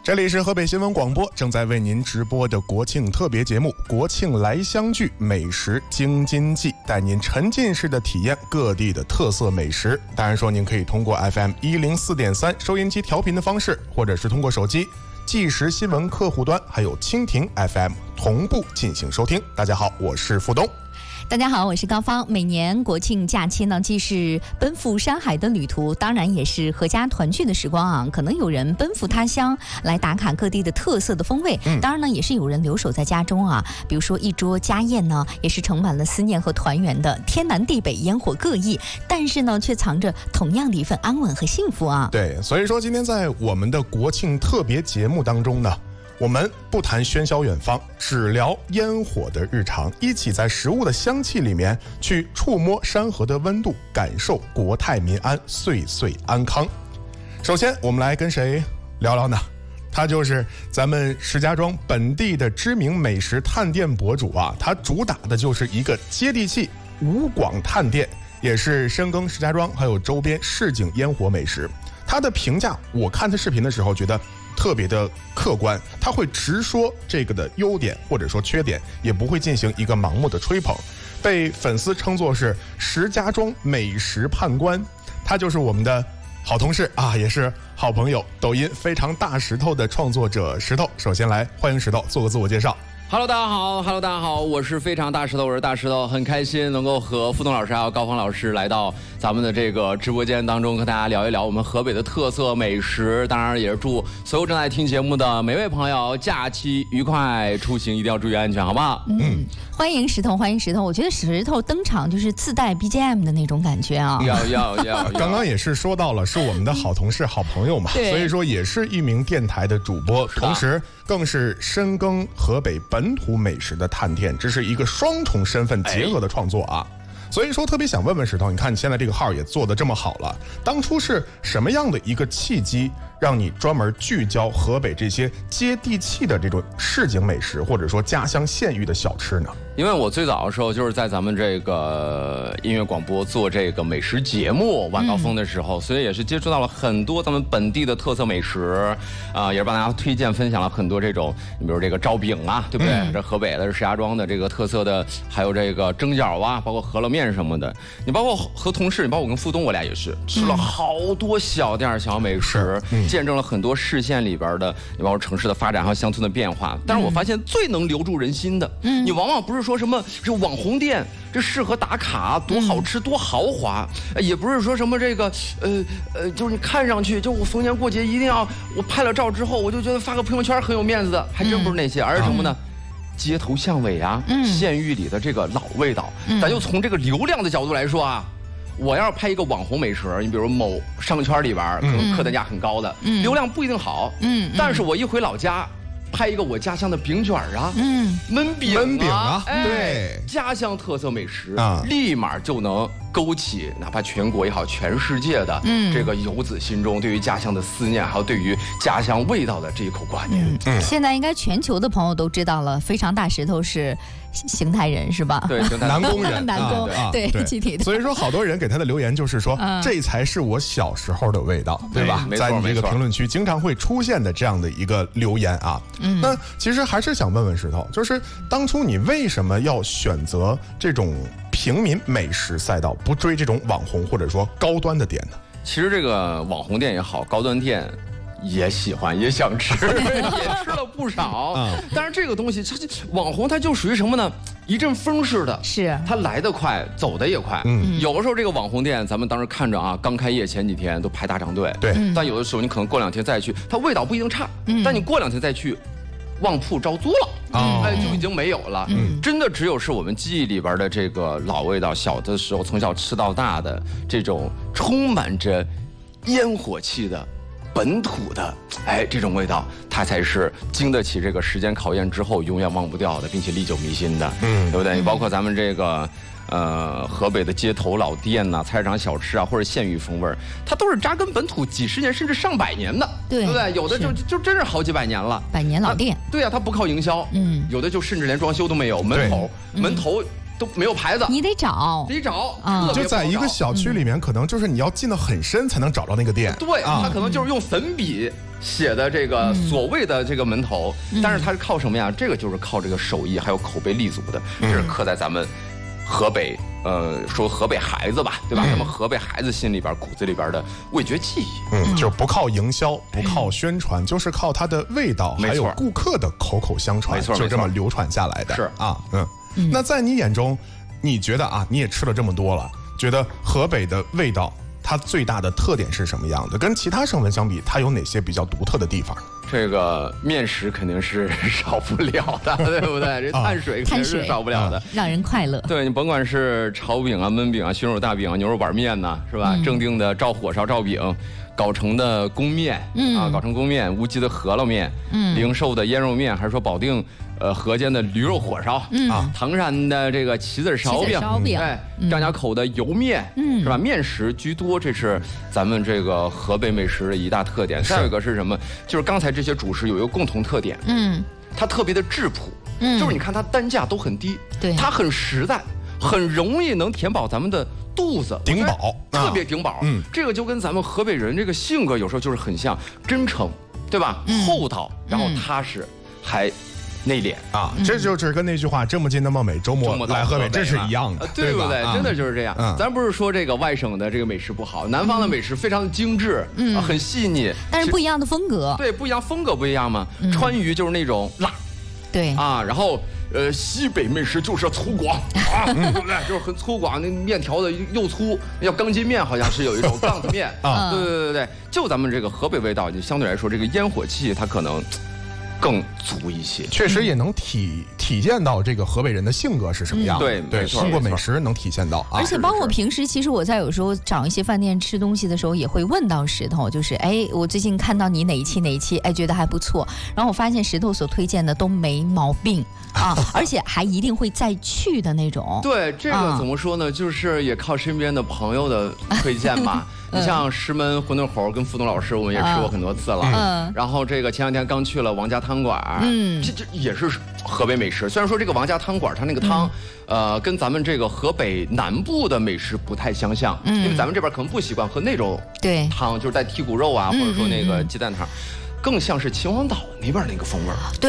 这里是河北新闻广播正在为您直播的国庆特别节目《国庆来相聚美食京津冀》，带您沉浸式的体验各地的特色美食。当然说您可以通过 FM104.3 收音机调频的方式，或者是通过手机即时新闻客户端，还有蜻蜓 FM 同步进行收听。大家好，我是付东。 大家好，我是高芳。每年国庆假期呢，既是奔赴山海的旅途，当然也是阖家团聚的时光啊。可能有人奔赴他乡来打卡各地的特色的风味，当然呢，也是有人留守在家中啊。比如说一桌家宴呢，也是盛满了思念和团圆的，天南地北，烟火各异，但是呢，却藏着同样的一份安稳和幸福啊。 对，所以说今天在我们的国庆特别节目当中呢，我们不谈喧嚣远方，只聊烟火的日常，一起在食物的香气里面去触摸山河的温度，感受国泰民安，岁岁安康。首先我们来跟谁聊聊呢？他就是咱们石家庄本地的知名美食探店博主啊，他主打的就是一个接地气吴广探店，也是深耕石家庄还有周边市井烟火美食。他的评价，我看他视频的时候觉得特别的客观，他会直说这个的优点或者说缺点，也不会进行一个盲目的吹捧，被粉丝称作是石家庄美食判官。他就是我们的好同事啊，也是好朋友，抖音非常大石头的创作者石头。首先来欢迎石头做个自我介绍。 Hello， 大家好 ，Hello， 大家好，我是非常大石头，我是大石头，很开心能够和付东老师还有高芳老师来到咱们的这个直播间当中，跟大家聊一聊我们河北的特色美食。当然，也是祝所有正在听节目的每位朋友假期愉快，出行一定要注意安全，好不好？ 欢迎石头，欢迎石头。我觉得石头登场就是自带 BGM 的那种感觉啊。 要。 刚刚也是说到了，是我们的好同事、好朋友嘛，所以说也是一名电台的主播，同时更是深耕河北本土美食的探店，这是一个双重身份结合的创作啊。所以说特别想问问石头，你看你现在这个号也做得这么好了，当初是什么样的一个契机让你专门聚焦河北这些接地气的这种市井美食，或者说家乡县域的小吃呢？ 因为我最早的时候就是在咱们这个音乐广播做这个美食节目晚高峰的时候，所以也是接触到了很多咱们本地的特色美食也是帮大家推荐分享了很多这种，你比如这个烧饼啊，对不对？这河北的石家庄的这个特色的，还有这个蒸饺啊，包括饸饹面什么的。你包括和同事，你包括我跟付东，我俩也是吃了好多小店小美食，见证了很多市县里边的，你包括城市的发展还有乡村的变化。但是我发现最能留住人心的，你往往不是说什么这网红店，这适合打卡，多好吃多豪华，也不是说什么这个就是你看上去就我逢年过节一定要我拍了照之后我就觉得发个朋友圈很有面子的，还真不是那些，而是什么呢？街头巷尾啊，县域里的这个老味道，咱就从这个流量的角度来说啊，我要是拍一个网红美食，你比如某商圈里边可能客单价很高的，流量不一定好，但是我一回老家拍一个我家乡的饼卷啊，焖饼啊，对，家乡特色美食啊，立马就能勾起哪怕全国也好，全世界的这个游子心中对于家乡的思念，还有对于家乡味道的这一口挂念。 现在应该全球的朋友都知道了，非常大石头是邢台人是吧？ 对， 南宫人， 南宫对具体的。 所以说，好多人给他的留言就是说，这才是我小时候的味道，对吧？在你这个评论区经常会出现的这样的一个留言啊。那其实还是想问问石头，就是当初你为什么要选择这种平民美食赛道，不追这种网红或者说高端的店呢？ 其实这个网红店也好，高端店也喜欢，也想吃，也吃了不少。但是这个东西，它网红它就属于什么呢？一阵风似的， 是它来得快，走得也快。有的时候这个网红店，咱们当时看着啊，刚开业前几天都排大长队。 对， 但有的时候你可能过2天再去，它味道不一定差，但你过2天再去，旺铺招租了。就已经没有了。真的只有是我们记忆里边的这个老味道，小的时候从小吃到大的这种充满着烟火气的本土的，这种味道，它才是经得起这个时间考验之后永远忘不掉的，并且历久弥新的，对不对？包括咱们这个河北的街头老店呐、菜市场小吃啊，或者县域风味，它都是扎根本土几十年甚至上百年的，对不对？有的就真是好几百年了， 百年老店。 对呀，它不靠营销，有的就甚至连装修都没有，门头都没有牌子， 你得找啊，就在一个小区里面，可能就是你要进得很深才能找到那个店。 对，它可能就是用粉笔写的这个所谓的这个门头，但是它是靠什么呀？这个就是靠这个手艺还有口碑立足的，这是刻在咱们河北，说河北孩子吧，对吧？咱们河北孩子心里边、骨子里边的味觉记忆， 就不靠营销，不靠宣传，就是靠它的味道，还有顾客的口口相传，就这么流传下来的。 是啊， 那在你眼中，你觉得啊，你也吃了这么多了，觉得河北的味道，它最大的特点是什么样的？跟其他省份相比，它有哪些比较独特的地方？ 这个面食肯定是少不了的，对不对？这碳水肯定是少不了的， 让人快乐。 对，你甭管是炒饼啊、焖饼啊、熏肉大饼啊、牛肉板面呐，是吧？正定的照火烧照饼，搞成的公面，搞成公面，无锡的饸饹面，灵寿的腌肉面，还是说保定河间的驴肉火烧，唐山的这个棋子烧饼，对，张家口的油面，是吧？面食居多，这是咱们这个河北美食的一大特点。再有一个是什么？就是刚才这些主食有一个共同特点，它特别的质朴，就是你看它单价都很低， 对， 它很实在，很容易能填饱咱们的肚子， 顶饱， 特别顶饱。这个就跟咱们河北人这个性格有时候就是很像，真诚，对吧？厚道，然后踏实，还内敛啊，这就是跟那句话这么近那么美，周末来河北，这是一样的， 对不对？真的就是这样。咱不是说这个外省的这个美食不好，南方的美食非常的精致，很细腻， 但是不一样的风格。 对，不一样，风格不一样嘛。川渝就是那种辣， 对啊，然后西北美食就是粗犷啊，对不对？就是很粗犷，那面条的又粗，叫钢筋面，好像是有一种杠子面啊。对，就咱们这个河北味道，就相对来说，这个烟火气它可能更足一些， 确实也能体现到这个河北人的性格是什么样。 对， 通过美食能体现到啊。 而且包括平时，其实我在有时候找一些饭店吃东西的时候，也会问到石头，就是我最近看到你哪一期，觉得还不错，然后我发现石头所推荐的都没毛病啊，而且还一定会再去的那种。 对，这个怎么说呢？就是也靠身边的朋友的推荐吧。你像石门馄饨侯跟付东老师，我们也吃过很多次了。然后这个前两天刚去了王家汤馆，这也是河北美食。虽然说这个王家汤馆它那个汤，跟咱们这个河北南部的美食不太相像，因为咱们这边可能不习惯喝那种汤，就是带剔骨肉啊，或者说那个鸡蛋汤，更像是秦皇岛那边那个风味。